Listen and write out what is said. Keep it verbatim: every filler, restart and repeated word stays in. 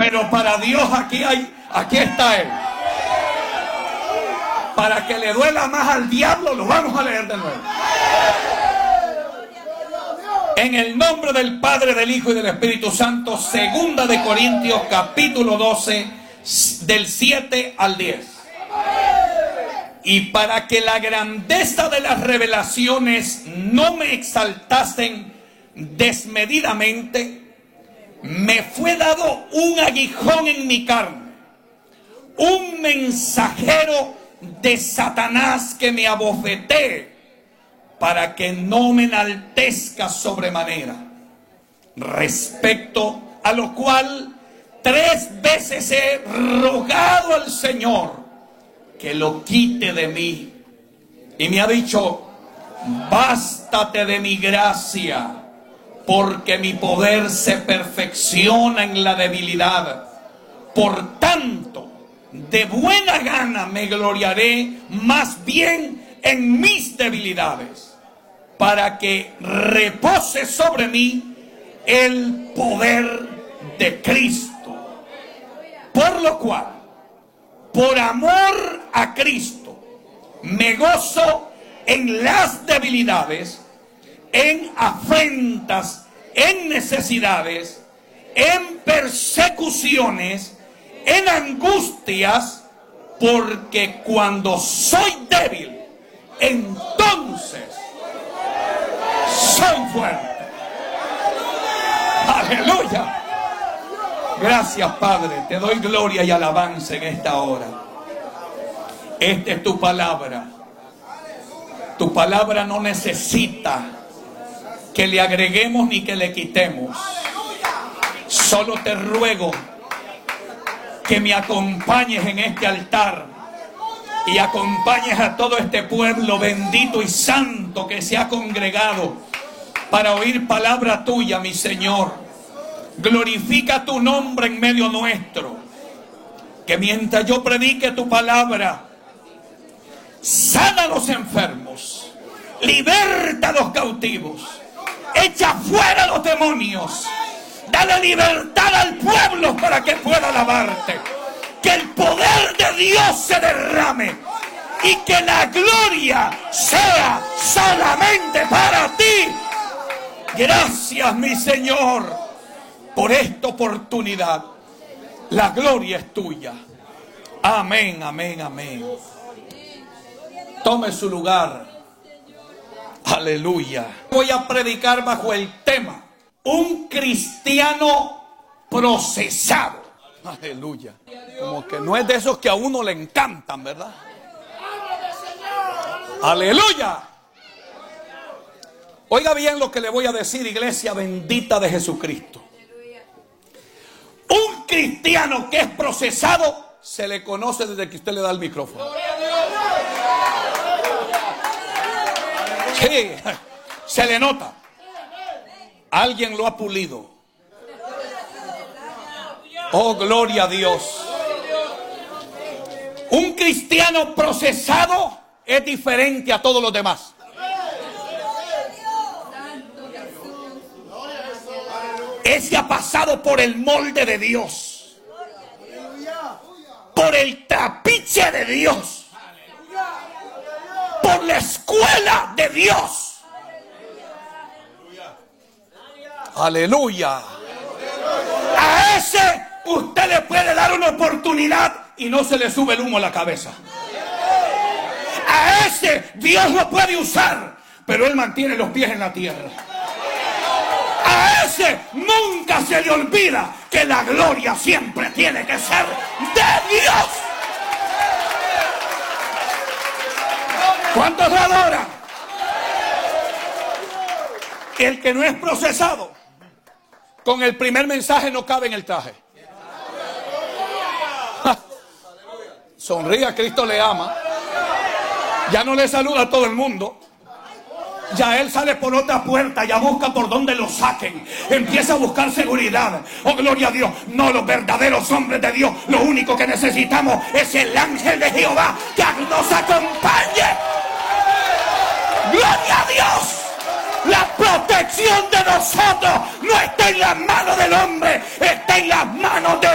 Pero para Dios aquí hay, aquí está Él. Para que le duela más al diablo, lo vamos a leer de nuevo. En el nombre del Padre, del Hijo y del Espíritu Santo, segunda de Corintios capítulo doce, del siete al diez. Y para que la grandeza de las revelaciones no me exaltasen desmedidamente, me fue dado un aguijón en mi carne, un mensajero de Satanás que me abofetee, para que no me enaltezca sobremanera. Respecto a lo cual tres veces he rogado al Señor que lo quite de mí. Y me ha dicho: bástate de mi gracia, porque mi poder se perfecciona en la debilidad. Por tanto, de buena gana me gloriaré más bien en mis debilidades, para que repose sobre mí el poder de Cristo. Por lo cual, por amor a Cristo, me gozo en las debilidades, en afrentas, en necesidades, en persecuciones, en angustias, porque cuando soy débil, entonces soy fuerte. Aleluya. Gracias, Padre. Te doy gloria y alabanza en esta hora. Esta es tu palabra. Tu palabra no necesita que le agreguemos ni que le quitemos. Solo te ruego que me acompañes en este altar y acompañes a todo este pueblo bendito y santo que se ha congregado para oír palabra tuya, mi Señor. Glorifica tu nombre en medio nuestro. Que mientras yo predique tu palabra, sana a los enfermos, liberta a los cautivos, echa fuera a los demonios, dale libertad al pueblo para que pueda alabarte. Que el poder de Dios se derrame y que la gloria sea solamente para ti. Gracias, mi Señor, por esta oportunidad. La gloria es tuya. Amén, amén, amén. Tome su lugar. Aleluya. Voy a predicar bajo el tema: un cristiano procesado. Aleluya. Como que no es de esos que a uno le encantan, ¿verdad? Aleluya. Oiga bien lo que le voy a decir, iglesia bendita de Jesucristo. Un cristiano que es procesado se le conoce desde que usted le da el micrófono. Sí, se le nota. Alguien lo ha pulido. Oh, gloria a Dios. Un cristiano procesado es diferente a todos los demás. Ese ha pasado por el molde de Dios, por el trapiche de Dios, por la escuela de Dios. Aleluya. A ese usted le puede dar una oportunidad y no se le sube el humo a la cabeza. A ese Dios lo puede usar, pero él mantiene los pies en la tierra. A ese nunca se le olvida que la gloria siempre tiene que ser de Dios. ¿Cuántos lo adoran? El que no es procesado, con el primer mensaje no cabe en el traje. Ja. Sonría, Cristo le ama. Ya no le saluda a todo el mundo. Ya él sale por otra puerta, ya busca por donde lo saquen. Empieza a buscar seguridad. Oh, gloria a Dios. No, los verdaderos hombres de Dios, lo único que necesitamos es el ángel de Jehová que nos acompañe. Gloria a Dios. La protección de nosotros no está en las manos del hombre, está en las manos de